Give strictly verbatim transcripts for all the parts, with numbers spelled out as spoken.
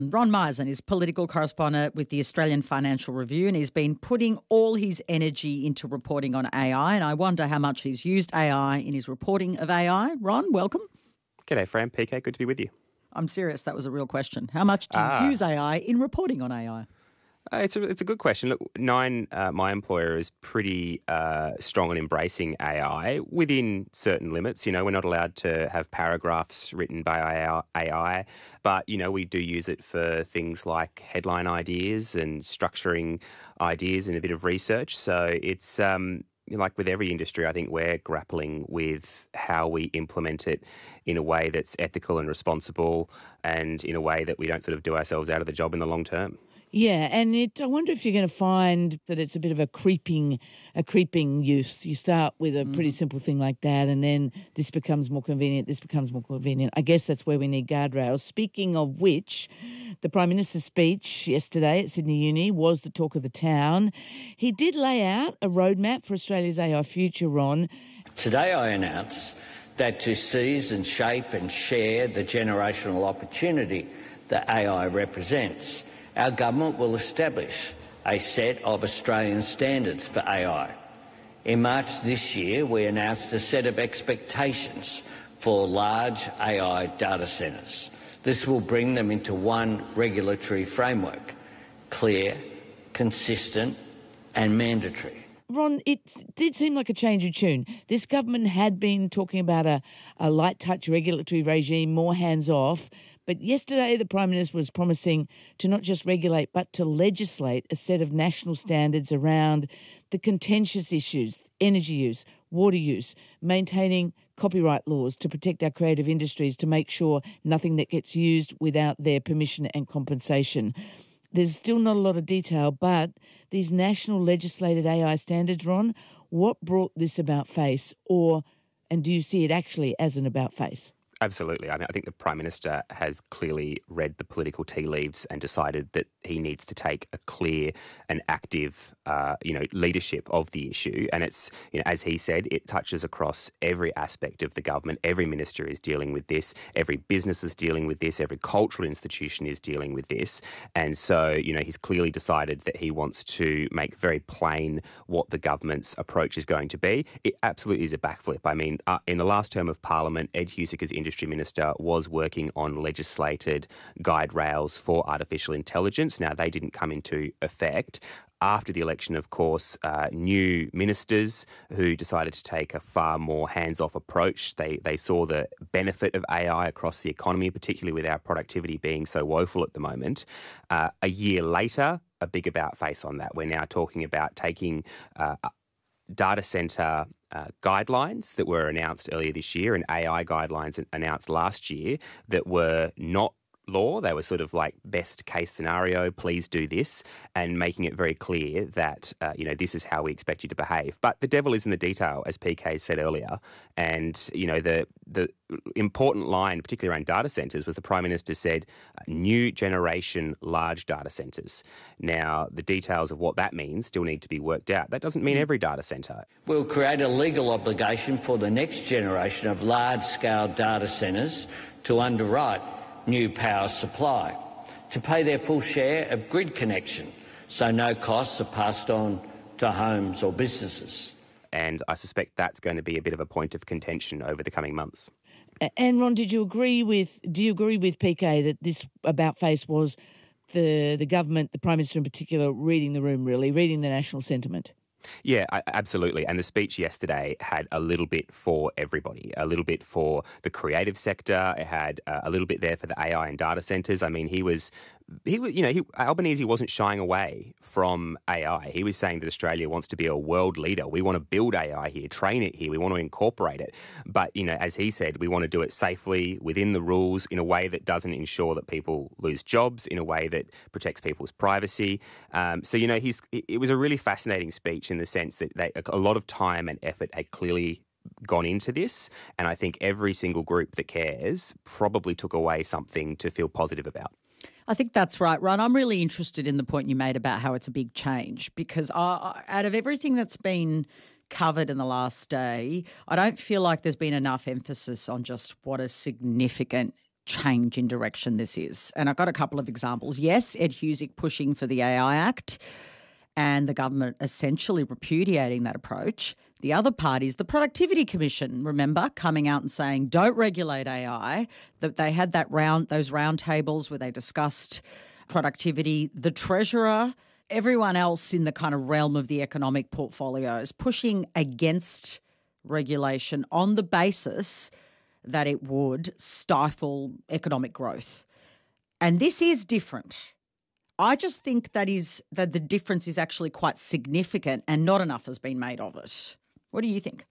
Ron Meisen is political correspondent with the Australian Financial Review, and he's been putting all his energy into reporting on A I, and I wonder how much he's used A I in his reporting of A I. Ron, welcome. G'day, Fran. P K, good to be with you. I'm serious. That was a real question. How much do you ah. use A I in reporting on A I? Uh, it's a it's a good question. Look, Nine, uh, my employer, is pretty uh, strong on embracing A I within certain limits. You know, we're not allowed to have paragraphs written by A I, but, you know, we do use it for things like headline ideas and structuring ideas and a bit of research. So it's... Um, like with every industry, I think we're grappling with how we implement it in a way that's ethical and responsible, and in a way that we don't sort of do ourselves out of the job in the long term. Yeah, and it, I wonder if you're going to find that it's a bit of a creeping, a creeping use. You start with a pretty simple thing like that, and then this becomes more convenient, this becomes more convenient. I guess that's where we need guardrails. Speaking of which, the Prime Minister's speech yesterday at Sydney Uni was the talk of the town. He did lay out a roadmap for Australia's A I future, Ron. Today I announce that to seize and shape and share the generational opportunity that A I represents, our government will establish a set of Australian standards for A I. In March this year, we announced a set of expectations for large A I data centres. This will bring them into one regulatory framework, clear, consistent and mandatory. Ron, it did seem like a change of tune. This government had been talking about a, a light touch regulatory regime, more hands off. But yesterday the Prime Minister was promising to not just regulate but to legislate a set of national standards around the contentious issues, energy use, water use, maintaining copyright laws to protect our creative industries, to make sure nothing that gets used without their permission and compensation. There's still not a lot of detail, but these national legislated A I standards, Ron, what brought this about face, or and do you see it actually as an about face? Absolutely. I mean, I think the Prime Minister has clearly read the political tea leaves and decided that he needs to take a clear and active, uh, you know, leadership of the issue. And it's, you know, as he said, it touches across every aspect of the government. Every minister is dealing with this. Every business is dealing with this. Every cultural institution is dealing with this. And so, you know, he's clearly decided that he wants to make very plain what the government's approach is going to be. It absolutely is a backflip. I mean, uh, in the last term of Parliament, Ed Husic, as Industry Minister, was working on legislated guide rails for artificial intelligence. Now, they didn't come into effect. After the election, of course, uh, new ministers who decided to take a far more hands-off approach. They they saw the benefit of A I across the economy, particularly with our productivity being so woeful at the moment. Uh, a year later, a big about face on that. We're now talking about taking uh, data centre uh, guidelines that were announced earlier this year and A I guidelines announced last year that were not law. They were sort of like best case scenario, please do this, and making it very clear that, uh, you know, this is how we expect you to behave. But the devil is in the detail, as P K said earlier. And, you know, the the important line, particularly around data centres, was the Prime Minister said uh, new generation large data centres. Now, the details of what that means still need to be worked out. That doesn't mean every data centre. We'll create a legal obligation for the next generation of large-scale data centres to underwrite new power supply, to pay their full share of grid connection, so no costs are passed on to homes or businesses. And I suspect that's going to be a bit of a point of contention over the coming months. And Ron, did you agree with? Do you agree with P K that this about face was the the government, the Prime Minister in particular, reading the room, really reading the national sentiment? Yeah, absolutely. And the speech yesterday had a little bit for everybody, a little bit for the creative sector. It had uh, a little bit there for the A I and data centres. I mean, he was, he was, you know, he, Albanese wasn't shying away from A I. He was saying that Australia wants to be a world leader. We want to build A I here, train it here. We want to incorporate it. But, you know, as he said, we want to do it safely, within the rules, in a way that doesn't ensure that people lose jobs, in a way that protects people's privacy. Um, so, you know, he's, it was a really fascinating speech in the sense that they, a lot of time and effort had clearly gone into this, and I think every single group that cares probably took away something to feel positive about. I think that's right, Ron. I'm really interested in the point you made about how it's a big change, because I, out of everything that's been covered in the last day, I don't feel like there's been enough emphasis on just what a significant change in direction this is. And I've got a couple of examples. Yes, Ed Husic pushing for the A I Act and the government essentially repudiating that approach. The other part is the Productivity Commission, remember, coming out and saying don't regulate A I, that they had that round, those round tables where they discussed productivity. The Treasurer, everyone else in the kind of realm of the economic portfolios pushing against regulation on the basis that it would stifle economic growth. And this is different. I just think that is that the difference is actually quite significant and not enough has been made of it. What do you think?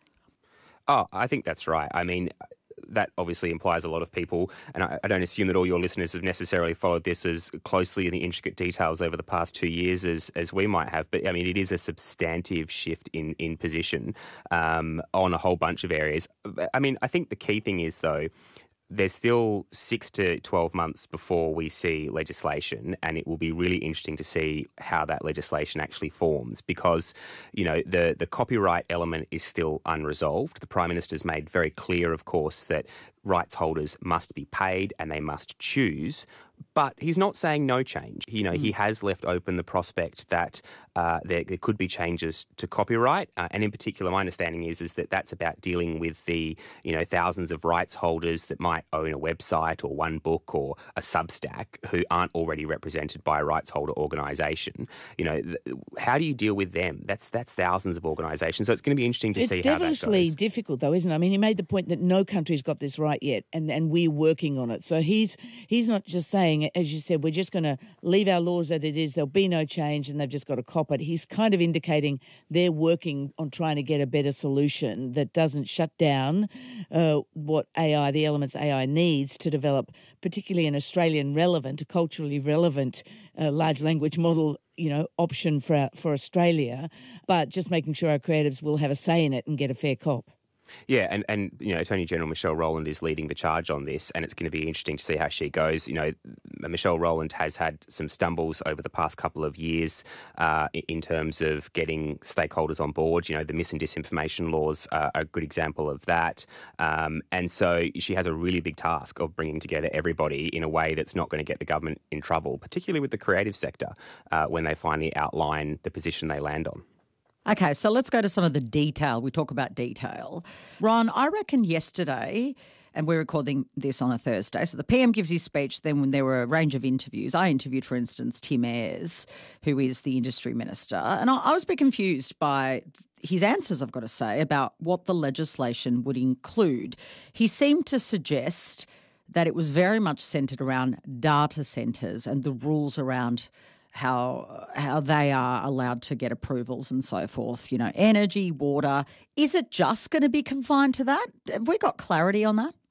Oh, I think that's right. I mean, that obviously implies a lot of people, and I, I don't assume that all your listeners have necessarily followed this as closely in the intricate details over the past two years as, as we might have. But, I mean, it is a substantive shift in, in position um, on a whole bunch of areas. I mean, I think the key thing is, though, there's still six to twelve months before we see legislation, and it will be really interesting to see how that legislation actually forms because, you know, the, the copyright element is still unresolved. The Prime Minister's made very clear, of course, that rights holders must be paid and they must choose. But he's not saying no change. You know, mm. he has left open the prospect that uh, there, there could be changes to copyright. Uh, and in particular, my understanding is, is that that's about dealing with the, you know, thousands of rights holders that might own a website or one book or a Substack who aren't already represented by a rights holder organisation. You know, th- how do you deal with them? That's that's thousands of organisations. So it's going to be interesting to it's see how that goes. It's definitely difficult, though, isn't it? I mean, he made the point that no country's got this right yet, and, and we're working on it. So he's he's not just saying, as you said, we're just going to leave our laws as it is, there'll be no change and they've just got to cop it. He's kind of indicating they're working on trying to get a better solution that doesn't shut down uh, what A I, the elements A I needs to develop, particularly an Australian relevant, a culturally relevant uh, large language model, you know, option for, for Australia, but just making sure our creatives will have a say in it and get a fair cop. Yeah, and, and you know, Attorney General Michelle Rowland is leading the charge on this, and it's going to be interesting to see how she goes. You know, Michelle Rowland has had some stumbles over the past couple of years uh, in terms of getting stakeholders on board. You know, the mis and disinformation laws are a good example of that. Um, and so she has a really big task of bringing together everybody in a way that's not going to get the government in trouble, particularly with the creative sector, uh, when they finally outline the position they land on. Okay, so let's go to some of the detail. We talk about detail. Ron, I reckon yesterday, and we're recording this on a Thursday, so the P M gives his speech, then when there were a range of interviews. I interviewed, for instance, Tim Ayres, who is the industry minister, and I, I was a bit confused by his answers, I've got to say, about what the legislation would include. He seemed to suggest that it was very much centred around data centres and the rules around how how they are allowed to get approvals and so forth, you know, energy, water. Is it just going to be confined to that? Have we got clarity on that?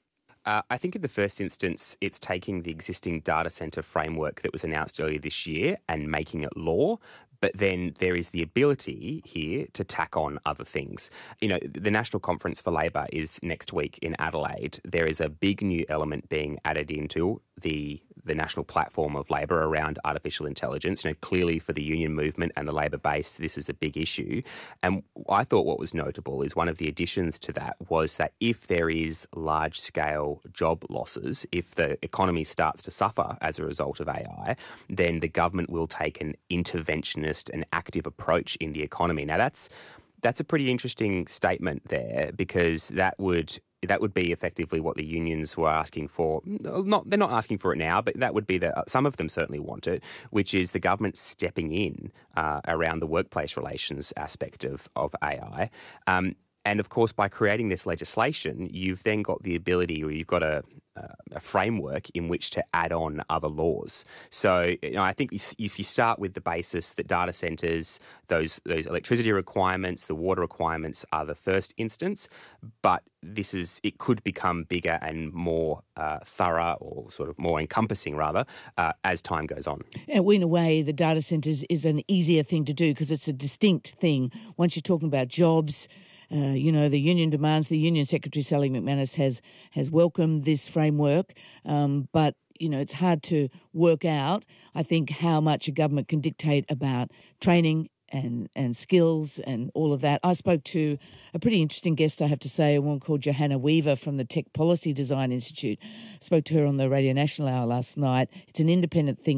Uh, I think in the first instance, it's taking the existing data centre framework that was announced earlier this year and making it law. But then there is the ability here to tack on other things. You know, the National Conference for Labor is next week in Adelaide. There is a big new element being added into the the national platform of Labor around artificial intelligence. You know, clearly for the union movement and the Labor base, this is a big issue. And I thought what was notable is one of the additions to that was that if there is large-scale job losses, if the economy starts to suffer as a result of A I, then the government will take an interventionist and active approach in the economy. Now, that's that's a pretty interesting statement there because that would that would be effectively what the unions were asking for. Not they're not asking for it now, but that would be that some of them certainly want it, which is the government stepping in uh, around the workplace relations aspect of of A I. Um, And, of course, by creating this legislation, you've then got the ability or you've got a, a framework in which to add on other laws. So, you know, I think if you start with the basis that data centres, those those electricity requirements, the water requirements are the first instance, but this is it could become bigger and more uh, thorough or sort of more encompassing, rather, uh, as time goes on. And in a way, the data centres is an easier thing to do because it's a distinct thing. Once you're talking about jobs, Uh, you know, the union demands, the Union Secretary, Sally McManus, has has welcomed this framework, um, but, you know, it's hard to work out, I think, how much a government can dictate about training and and skills and all of that. I spoke to a pretty interesting guest, I have to say, a woman called Johanna Weaver from the Tech Policy Design Institute. Spoke to her on the Radio National Hour last night. It's an independent think